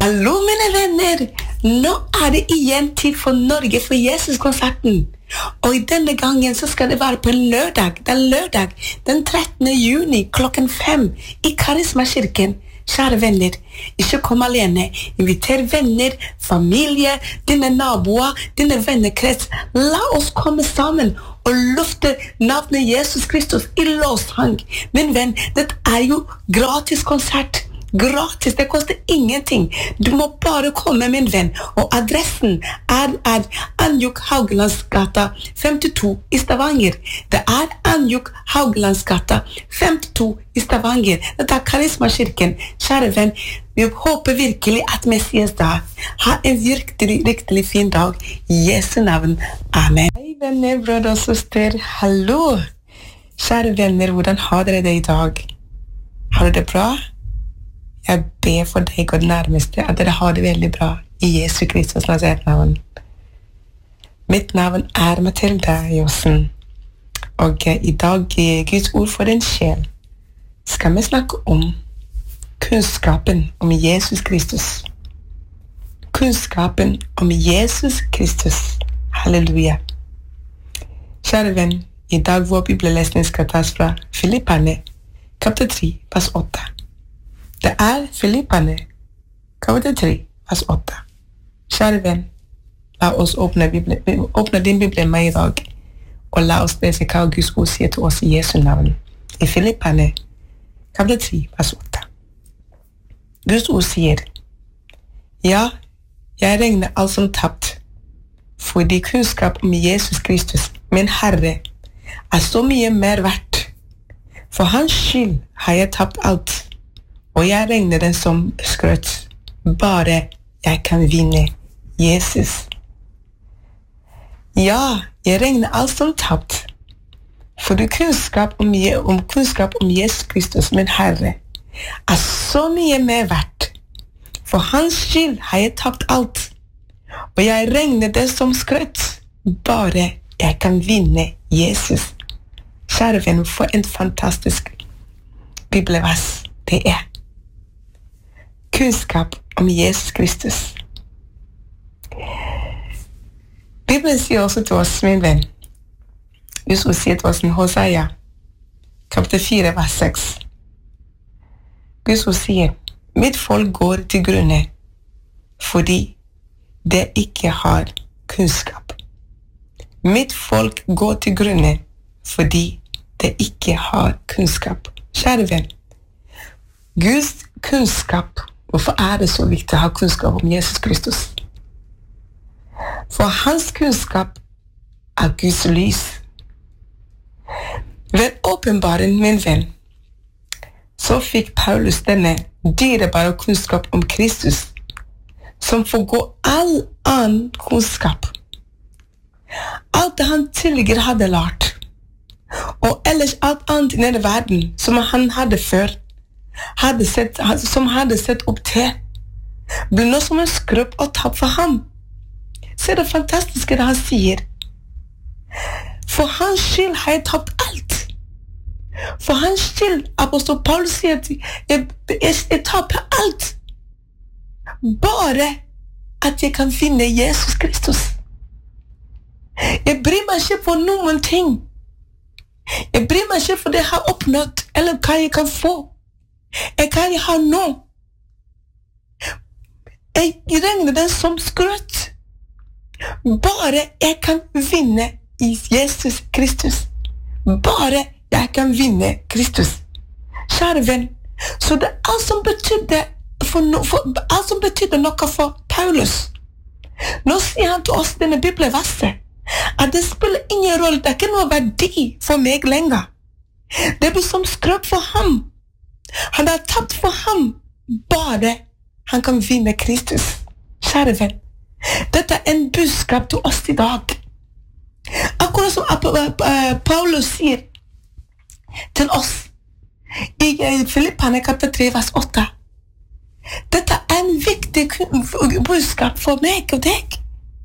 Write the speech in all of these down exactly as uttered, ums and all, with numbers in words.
Hallo mine venner, nå er det igjen tid for Norge for Jesus-konserten. Og i denne gangen så skal det være på en lørdag, det er lørdag, den trettende juni klokken fem i Karisma-kirken. Kjære venner, ikke kom alene, inviter venner, familie, dine naboer, dine vennekrets. La oss komme sammen og lufte navnet Jesus Kristus i lovsang. Min venn, det er jo gratis konsert. Gratis, det koster ingenting. Du må bare komme, min venn. Og adressen er, er Anjuk Hauglandsgata femtito i Stavanger. Det er Anjuk Hauglandsgata femtito i Stavanger. Dette er Karisma-kirken. Kjære venn, vi håper virkelig at vi ses da. Ha en virkelig, virkelig fin dag. I Jesu navn. Amen. Hei venner, brødre og søster. Hallo. Kjære venner, hvordan har dere det i dag? Har dere det bra? Jeg ber for deg og det nærmeste at dere har det veldig bra i Jesu Kristus Nazaret-navn. Mitt navn er Mathilda Jossen, og i dag i Guds ord for en sjel skal vi snakke om kunnskapen om Jesus Kristus. Kunnskapen om Jesus Kristus. Halleluja. Kjære venn, i dag vår bibellesning skal tas fra Filipperne, kapittel tre, vers åtte. Det er Filipperne, kapittel tre, vers åtte. Kjære venn, la oss åpne, Bibelen, åpne din Bibel med i dag, og la oss lese hva Guds ord sier til oss i Jesu navn. I Filipperne, kapittel tre, vers åtte. Guds ord sier, ja, jeg regner alt som tapt, fordi kunnskap om Jesus Kristus, min Herre, er så mye mer verdt. For hans skyld har jeg tapt alt, og jeg regner den som skrøt, bare jeg kan vinne Jesus. Ja, jeg regner alt som tapt, for kunnskap om, om kunnskap om Jesus Kristus, min Herre, er så mye mer verdt. For hans skyld har jeg tapt alt, og jeg regner det som skrøt, bare jeg kan vinne Jesus. Kjære venn, for en fantastisk bibelvers det er. Kunnskap om Jesus Kristus. Bibelen sier også til oss, min venn, Jesus sier til oss i Hosea, kapittel fire, vers seks. Jesus sier, mitt folk går til grunne, fordi det ikke har kunnskap. Mitt folk går til grunne, fordi det ikke har kunnskap. Kjære venn, Guds kunnskap. Hvorfor er det så viktig å ha kunnskap om Jesus Kristus? For hans kunnskap er Guds lys. Ved åpenbaren, min venn, så fikk Paulus denne dyrebare kunnskap om Kristus, som forgår all annen kunnskap. Alt det han tidligere hadde lært, og ellers alt annet i denne verden som han hadde før, hadde sett, som hadde sett opp til, ble nå som en skrubb og tapp for ham. Så er det fantastiske det han sier. For hans skyld har jeg tapt alt. For hans skyld, apostel Paulus sier at jeg, jeg, jeg taper alt. Bare at jeg kan finne Jesus Kristus. Jeg bryr meg ikke for noen ting. Jeg bryr meg ikke for det jeg har oppnådd, eller hva jeg kan få. Jeg kan ha nå. Jeg regner den som skrøt. Bare jeg kan vinne i Jesus Kristus. Bare jeg kan vinne Kristus. Kjære venn, så det er alt som betydde, for no, for, alt som betydde noe for Paulus. Nå sier han til oss denne bibelverset, at det spiller ingen rolle, det er ikke noe verdi for meg lenger. Det blir som skrøt for ham. Han har tapt for ham, bare han kan vinne Kristus. Kjære venn, dette er en budskap til oss i dag. Akkurat som Paulus sier til oss i Filipperne kapittel tre, vers åtte. Dette er en viktig budskap for meg og deg.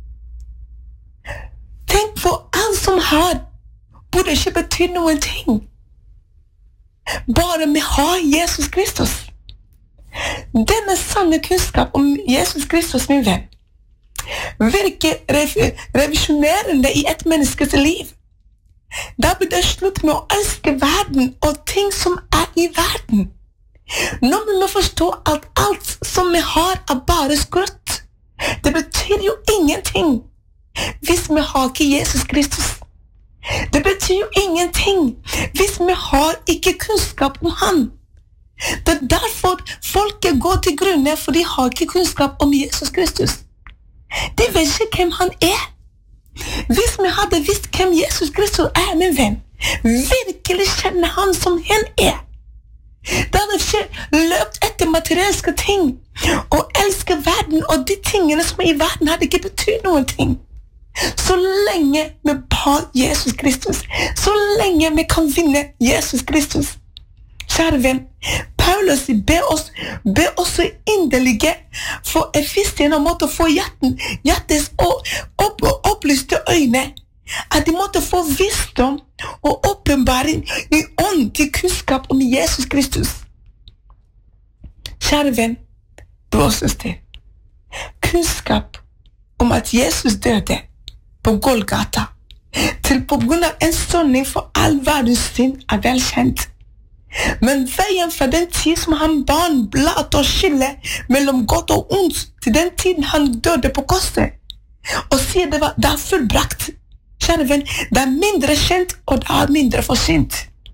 Tenk for alt som har, burde ikke bety noen ting. Bare vi har Jesus Kristus. Denne sanne kunnskap om Jesus Kristus, min venn, virker rev- revisjonerende i et menneskes liv. Da blir det slutt med å elske verden og ting som er i verden. Nå må vi forstå at alt som vi har er bare skrutt. Det betyr jo ingenting hvis vi har ikke Jesus Kristus. Det betyr jo ingenting hvis vi har ikke kunnskap om han. Det er derfor folket går til grunne, for de har ikke kunnskap om Jesus Kristus. De vet ikke hvem han er. Hvis vi hadde visst hvem Jesus Kristus er, min venn, virkelig kjenner han som han er, da hadde vi ikke løpt etter materielske ting, og elsker verden, og de tingene som er i verden hadde ikke betydd noen ting. Så lenge vi har Jesus Kristus, så lenge vi kan vinne Jesus Kristus. Kjære venn, Paulus ber oss, ber også inderlige for Efesien om å få hjerten, hjertes opp, opp, opplyste øyne, at de måtte få visdom og åpenbaring i ånd til kunnskap om Jesus Kristus. Kjære venn, bror og søster, kunnskap om at Jesus døde på Golgata, til på grunn av en soning for all verdens synd er velkjent. Men veien fra den tid som han barn blat og skille mellom godt og ondt til den tiden han døde på korset, og sier det var det er fullbrakt. Kjære venn, det er mindre kjent og det er mindre for sent.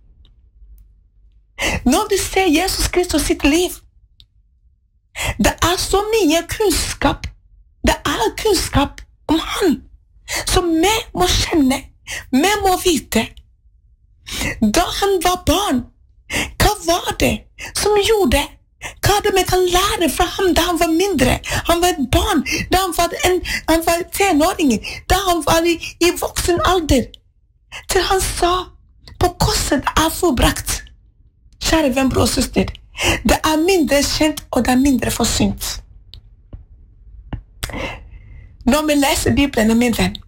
Når du ser Jesus Kristus sitt liv, det er så mye kunnskap, det er kunnskap om han, som vi må kjenne, vi må vite. Da han var barn, hva var det som gjorde? Hva er det vi kan lære fra ham da han var mindre? Han var et barn, da han var en, han var en tenåring, da han var i, i voksen alder. Til han sa, på korset er forbrakt. Kjære venn, bror og søster, det er mindre kjent og det er mindre forsynt. Når vi leser Bibelen, min venn,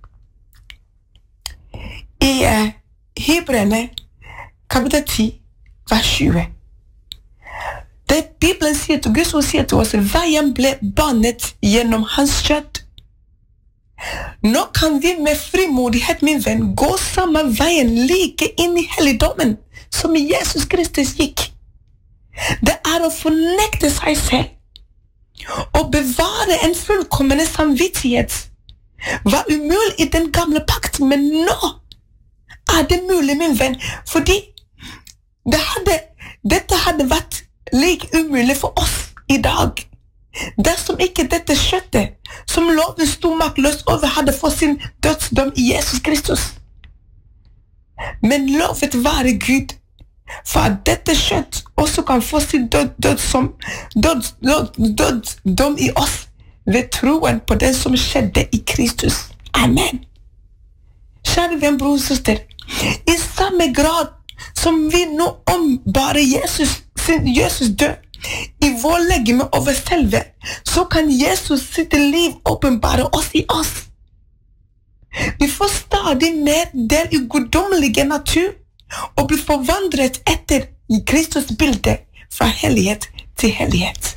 i uh, Hebreerne, kapittel ti, vers tjue. Det Bibelen sier til Guds ord sier til oss, veien ble banet gjennom hans kjøtt. Nå kan vi med frimodighet, min venn, gå samme veien like inn i helligdommen som Jesus Kristus gikk. Det er å fornekte seg selv og bevare en fullkommende samvittighet. Var umulig i den gamle pakt, men nå er det mulig, min venn, fordi Det hadde, dette hadde vært like umulig for oss i dag. Dersom ikke dette kjøttet, som loven sto maktløs over, hadde fått sin dødsdom i Jesus Kristus. Men lovet være Gud, for at dette kjøtt også kan få sin død, dødsom, død, død, dødsdom i oss, ved troen på det som skjedde i Kristus. Amen. Kjære venn, bror og søster, i samme grad som vi nå om bare Jesus, Jesus død i vår legeme over selve, så kan Jesus sitt liv åpenbare oss i oss. Vi får stadig mer del i guddommelige natur og blir forvandret etter Kristus bilde fra hellighet til hellighet.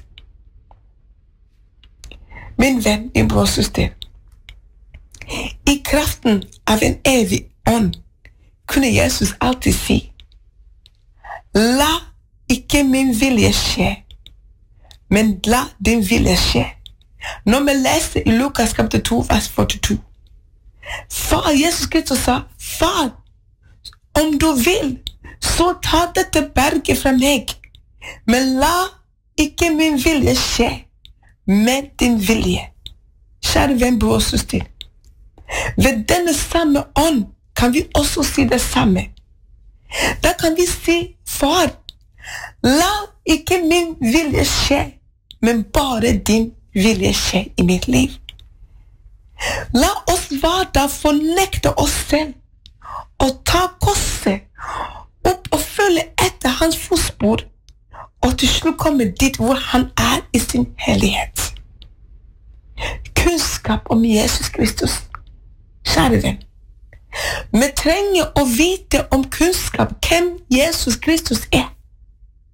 Min venn, min bror og søster, i kraften av en evig ånd kunne Jesus alltid si, la ikke min vilje skje, men la din vilje skje. Når vi leser i Lukas kapittel to, vers førtito, Far, Jesus Kristus sa, Far, om du vil, så ta dette berget fra meg, men la ikke min vilje skje, men din vilje. Kjære venn, bror og søster, ved denne samme ånd kan vi også si det samme. Da kan vi si, Far, la ikke min vilje skje, men bare din vilje skje i mitt liv. La oss hver dag fornekte oss selv og ta korset opp og følge etter hans fotspor, og til slutt komme dit hvor han er i sin hellighet. Kunnskap om Jesus Kristus. Kjære venn, vi trenger å vite om kunnskap hvem Jesus Kristus er.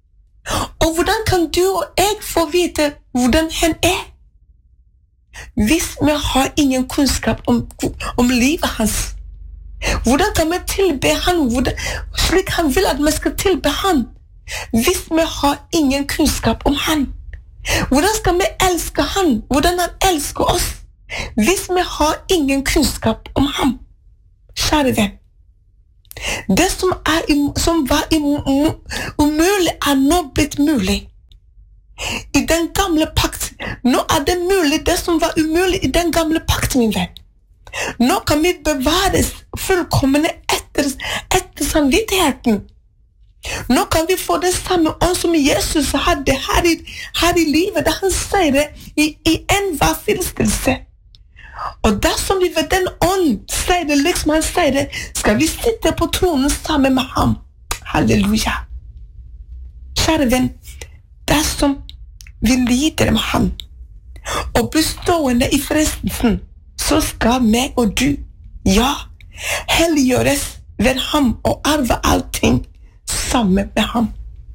Og hvordan kan du og jeg få vite hvordan han er? Hvis vi har ingen kunnskap om, om livet hans. Hvordan kan vi tilbe han hvordan, slik han vil at vi skal tilbe han? Hvis vi har ingen kunnskap om han. Hvordan skal vi elske han? Hvordan han elsker oss? Hvis vi har ingen kunnskap om ham. Kjære venn. Det som, er, som var umulig er nå blitt mulig. I den gamle pakt. Nå er det mulig det som var umulig i den gamle pakt, min venn. Nå kan vi bevares fullkomne etter, etter samvittigheten. Nå kan vi få det samme ånd som Jesus hadde her i, her i livet, da han sier det i, i enhver fristelse. Og dersom vi ved den ånd sier det, liksom han sier det, skal vi sitte på tronen sammen med ham. Halleluja. Kjære venn, dersom vi lider med ham, og blir stående i fristelsen, så skal meg og du, ja, helliggjøres ved ham og arve allting sammen med ham.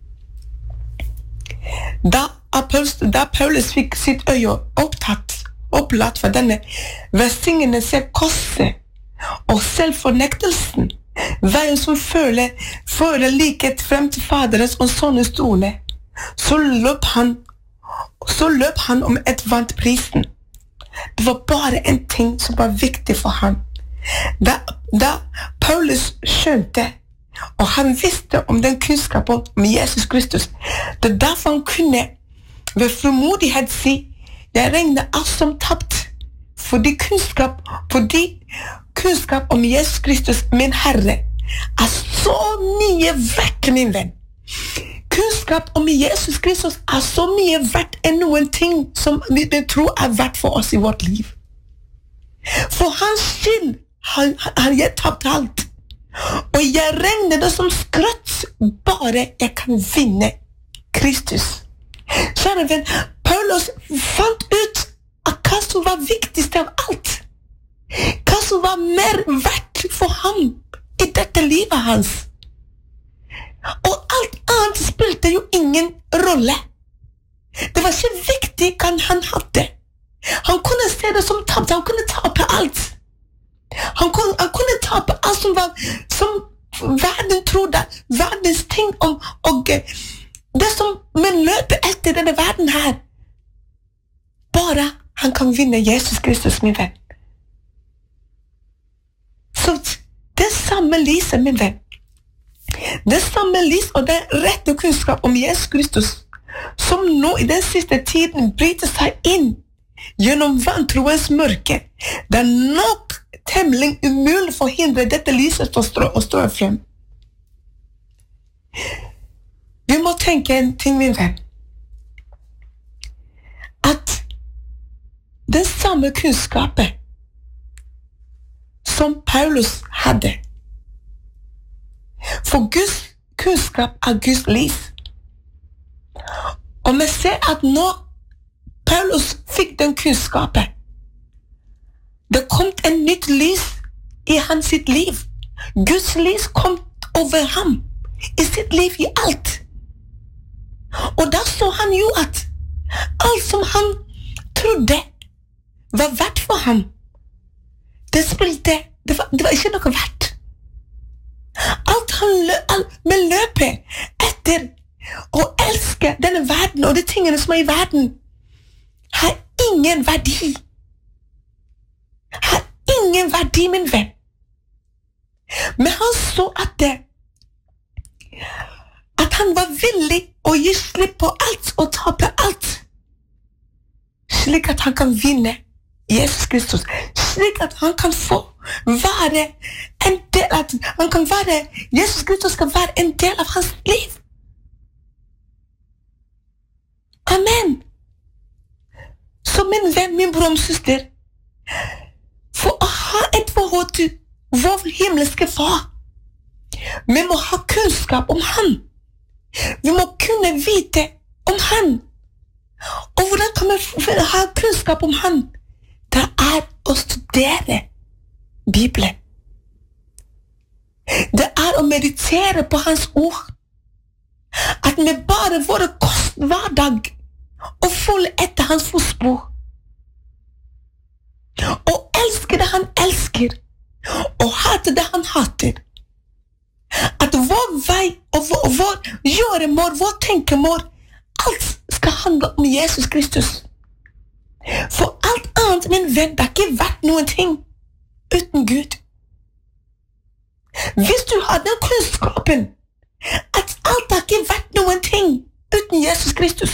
Da, da Paulus fikk sitt øye opptatt, opplatt for denne velsignelse korset og selvfornektelsen, veien som føler, føler likhet frem til faderens og sønnens trone, så løp han, så løp han om et vant prisen. Det var bare en ting som var viktig for ham. Da, da Paulus skjønte, og han visste om den kunnskapen om Jesus Kristus, det er derfor han kunne ved frimodighet si, jeg regner alt som tapt, fordi kunnskap, fordi kunnskap om Jesus Kristus, min Herre, er så mye vekk, min venn. Kunnskap om Jesus Kristus er så mye verdt enn noen ting som vi tror er verdt for oss i vårt liv. For hans skyld har, har jeg tapt alt. Og jeg regner det som skrøtt bare jeg kan vinne Kristus. Kjære venn, Paulus fant ut at hva som var viktigst av alt. Hva som var mer verdt for ham i dette livet hans. Og alt annet spilte jo ingen rolle. Det var ikke viktig hva han hadde. Han kunne se det som tapt, han kunne tape alt. Han kunne, han kunne tape alt som var, som verden trodde, verdens ting, og, og det som man løper etter denne verden her. Bare han kan vinne Jesus Kristus, min venn. Så det samme lyset, min venn, det samme lys og den rette kunnskap om Jesus Kristus, som nå i den siste tiden bryter seg inn gjennom vantroens mørke, det er nok temmelig umulig for å hindre dette lyset å strå, å strå frem. Vi må tenke en ting, min venn, at den samme kunnskapen som Paulus hadde, for Guds kunnskap er Guds liv. Og vi ser at når Paulus fikk den kunnskapen, det kom en nytt lys i hans sitt liv. Guds lys kom over ham, i sitt liv, i alt. Og da så han jo at alt som han trodde var verdt for ham, det spilte, det var, det var ikke noe verdt. Alt han lø, alt, med løpet etter å elske denne verden og de tingene som er i verden, har ingen verdi. Har ingen verdi, min venn. Men han så at det, at han var villig å gi slipp på alt og tape alt, slik at han kan vinne Jesus Kristus, slik at han kan få være en del, at han kan være, Jesus Kristus kan være en del av hans liv. Amen. Så min venn, min bror og søster, for å ha et forhold til vår himmelske far, vi må ha kunnskap om han. Vi må kunne vite om han. Og hvordan kan vi ha kunnskap om han? Det er å studere Bibelen. Det er å meditere på hans ord. At vi bare våre kost hver dag og følge etter hans fotspor. Og elske det han elsker. Og hate det han hater. At vår vei og vår, vår gjøremål, vår tenkemål, alt skal handle om Jesus Kristus. For alt annet, min venn, det har ikke vært noen ting uten Gud. Hvis du har den kunnskapen, at alt har ikke vært noen ting uten Jesus Kristus,